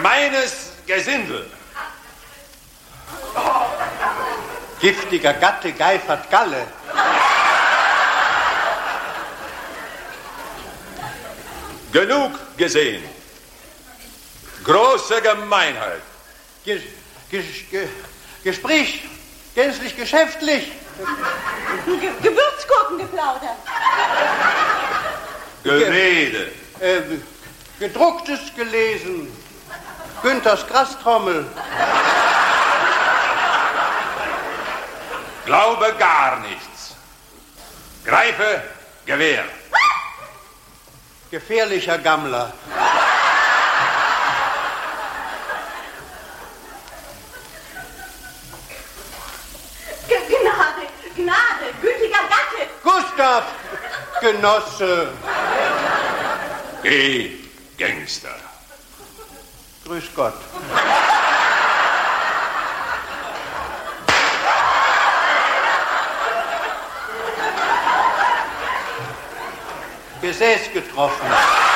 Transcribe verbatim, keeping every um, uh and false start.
Gemeines Gesindel. Giftiger Gatte geifert Galle. Genug gesehen. Große Gemeinheit. Ge Ge Ge Gespräch gänzlich geschäftlich. Ge Gewürzgurken geplaudert. Gerede. Äh, gedrucktes gelesen. Günthers Grastrommel. Glaube gar nichts. Greife Gewehr. Gefährlicher Gammler. G Gnade, Gnade, gütiger Gatte. Gustav, Genosse. Geh, Gangster. Grüß Gott. Gesäß getroffen.